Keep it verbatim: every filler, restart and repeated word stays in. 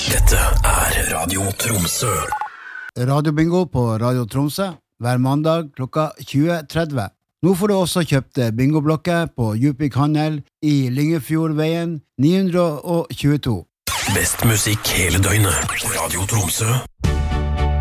Dette er Radio Tromsø. Radiobingo på Radio Tromsø hver mandag klokka tjue tretti. Nå får du også kjøpt bingoblokker på Djupvik Handel i Lyngefjordveien ni hundre tjueto. Best musikk hele døgnet. Radio Tromsø.